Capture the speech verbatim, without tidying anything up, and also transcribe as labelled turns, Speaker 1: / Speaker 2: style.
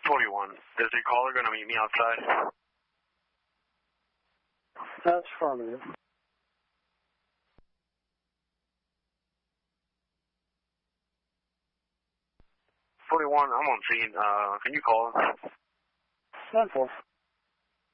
Speaker 1: forty-one, is your caller going to meet me outside?
Speaker 2: That's affirmative.
Speaker 1: forty-one, I'm on scene. Uh, can you call him?
Speaker 2: ten four.